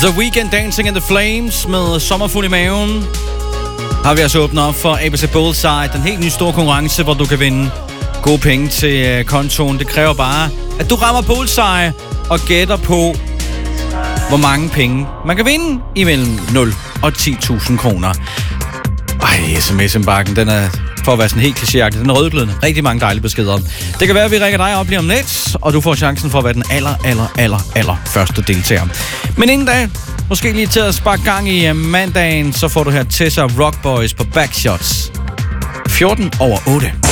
The Weeknd, Dancing in the Flames med Sommerfuld i maven. Har vi altså åbnet op for ABC Bullseye, den helt nye store konkurrence, hvor du kan vinde gode penge til kontoen. Det kræver bare, at du rammer Bullseye og gætter på, hvor mange penge man kan vinde imellem 0 og 10.000 kroner. Ej, sms-bakken, den er for at være sådan helt klichéagtig. Den er rødglødende. Rigtig mange dejlige beskeder. Det kan være, at vi ringer dig op lige om lidt, og du får chancen for at være den aller første deltager. Men inden da, måske lige til at sparke gang i mandagen, så får du her Tessa Rock Boys på Backshots. 14 over 8.